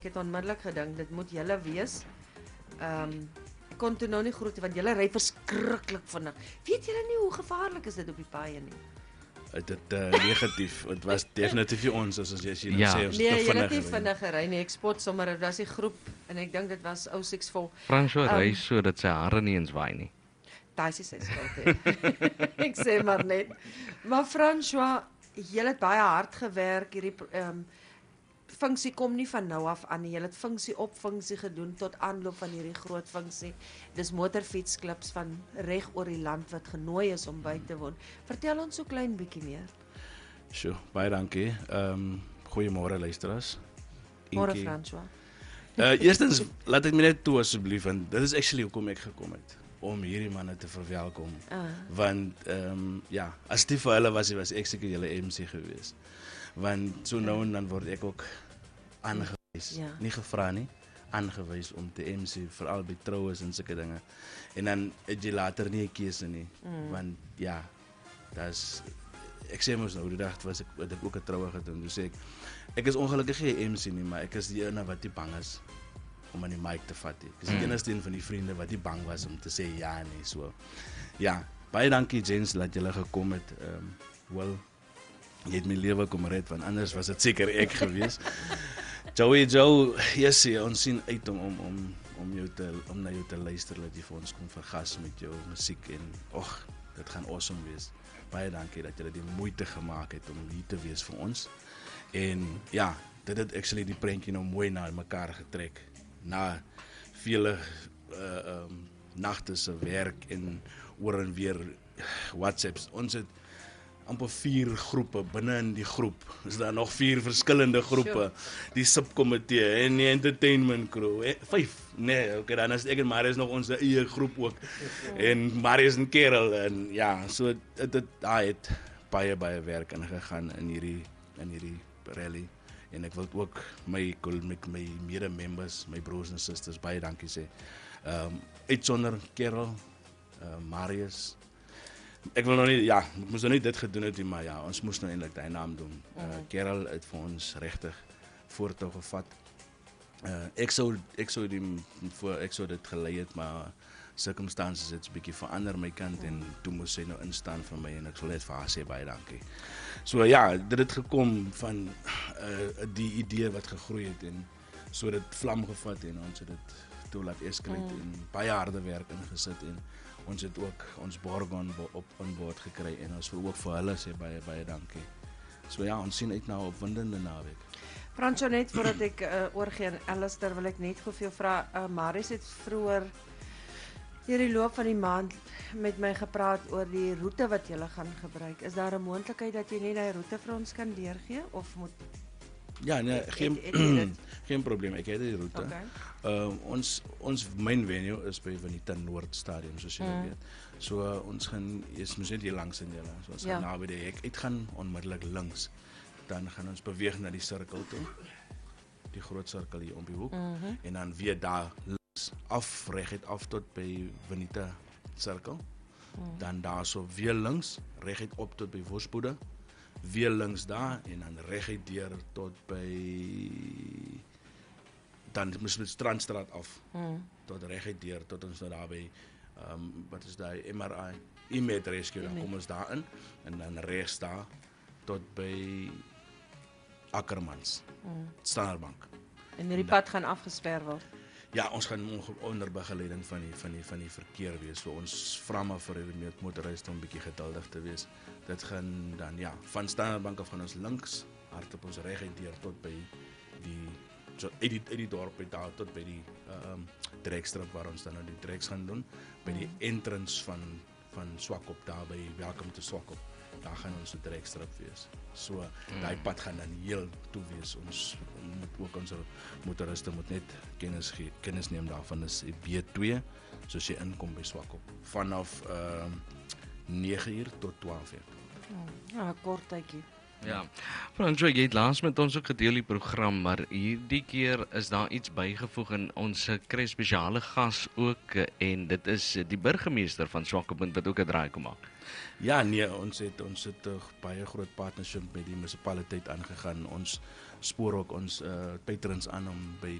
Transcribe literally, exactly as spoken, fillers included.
Ek het onmiddellik gedink, dit moet julle wees. Ehm um, ek kon toe nou nie groet want julle ry verskriklik vinnig. Weet julle nie hoe gevaarlik is dit op die paaie nie? Dit uh, negatief. Het was definitief nie ons as jy sê Ja. sê ons Nee, te julle het vinnig. nie vinnig gery nie. Ek spot sommer, dit was die groep en ek dink dit was ou seksvol. François Um, ry so dat sy hare nie eens waai nie. Daai is sy skuld hè. Ek sê maar net. Maar François, julle het baie hard gewerk hierdie ehm um, funksie kom nie van nou af aan nie. Julle het funksie op funksie gedoen tot aanloop van hierdie groot funksie. Dis motorfietsklubs van reg oor die land wat genooi is om by te woon. Vertel ons so klein bietjie meer. Sjoe, baie dankie. Ehm um, goeiemôre luisteraars. Môre Inkie. François. Uh, eerstens, laat ek my net toe asseblief, want dit is actually hoekom ek gekom het, om hierdie manne te verwelkom. Ah. Want, ehm um, ja, as dit vir hulle was, was ek seker julle M C gewees. Want so nou en dan word ek ook aangewys, Ja. nie gevra nie, aangewys om te M C, veral by troues en sulke dinge. En dan het jy later nie 'n keuse nie, Mm. want ja, dis ek sê mos nou, die dag was ek, het ek ook 'n troue gedoen, dus sê ek, ek is ongelukkig nie 'n M C nie, maar ek is die ene wat nie bang is om aan die mic te vat nie. Ek is die Mm. enigste een van die vriende wat nie bang was om te sê ja nie, so. Ja, baie dankie Jens dat julle gekom het. Ehm um, wel, jy het my lewe kom red, want anders was dit seker ek gewees. Joey Joe, yes, ja, ons sien uit om om om om jou te om na jou te luister, dat jy vir ons kom vergas met jou musiek en och, dit gaan awesome wees. Baie dankie dat julle die moeite gemaak het om hier te wees vir ons. En ja, dit het actually die prentjie nou mooi na mekaar getrek. Na vele uh, um, nagte se werk en oor en weer WhatsApps. Ons het amper vier groepe binne in die groep. Is daar nog vier verskillende groepe. Sure. Die subkomitee en die entertainment crew. Eh, Vyf. Nee, okay, dan is ek en Marius nog ons eie groep ook. En Marius en Kerel en ja, so dit dit daai het baie baie werk ingegaan in hierdie in hierdie rally. En ek wil ook my my, my mede-members, my broers en susters baie dankie sê. Ehm um, uitsonder Kerel, uh, Marius. Ek wil nog nie, ja, ek moes nou nie dit gedoen het nie, maar ja, ons moes nou eintlik daai naam doen. Uh, Kerel het vir ons regtig voortou gevat. Uh, ek sou ek sou die voor ek sou dit gelei het, maar circumstances het 'n bietjie verander my kant en toe moes sy nou instaan vir my en ek sal net vir haar sê baie dankie. So ja, dit het gekom van uh, die idee wat gegroei het en so dit vlam gevat en ons het dit toe laat escalate mm. en baie harde werk ingesit en ons het ook ons borg on op on board gekry en ons wil ook vir hulle sê baie baie dankie. So ja, ons sien uit na 'n opwindende naweek. Fransjo, net voordat ek uh, oorgee aan Alistair, wil ek net gou vir jou vra. Uh, Marius het vroeër deur die loop van die maand met my gepraat oor die roete wat jy gaan gebruik. Is daar 'n moontlikheid dat jy net daai roete vir ons kan deurgee of moet Ja, nee, geen het, het, het, het. geen probleem. Ek het die roete. Okay. Uh, ons ons main venue is by Venita Noord Stadium soos jy Mm. weet. So uh, ons gaan is mos net hier langs in julle. So ons Ja. gaan naby die hek uitgaan onmiddellik links. Dan gaan ons beweeg na die sirkel toe. Die groot sirkel hier om die hoek Mhm. en dan weer daar links af reguit af tot by Venita sirkel. Mm. Dan daarso weer links reguit op tot by Worspoede. Weer links daar en dan reguit deur tot by dan moes met Strandstraat af Mm. tot reguit deur tot ons nou daar by ehm um, wat is daai M R I Imed Rescue dan kom ons daar in en dan regs daar tot by Ackermans Mm. Standardbank. En hierdie pad gaan afgesper word. Ja, ons gaan onge- onder begeleiding van die van die van die verkeer wees. So ons vra maar vir die motoriste om 'n bietjie geduldig te wees. Dit gaan dan ja, van Standardbank af gaan ons links hardop ons reguit deur tot by die so uit die uit die dorp by daar tot by die ehm um, trekstrip waar ons dan nou die treks gaan doen by die entrance van van Swakop daar by Welcome to Swakop. Daar gaan ons 'n trekstrip wees. So mm. daai pad gaan dan heel toe wees. Ons moet ook ons motoriste moet net kennis gee, kennis neem daarvan is B twee soos jy inkom by Swakop vanaf ehm um, nege uur tot twaalf uur. Ja, 'n kort tydjie. Ja. Fransjo, jy het laas met ons ook gedeel die program, maar hierdie keer is daar iets bygevoeg en ons kry spesiale gas ook eh, en dit is eh, die burgemeester van Swakopmund wat ook 'n draai kom maak. Ja, nee, ons het ons het 'n baie groot partnership met die munisipaliteit aangegaan. Ons spoor ook ons uh, patrons aan om by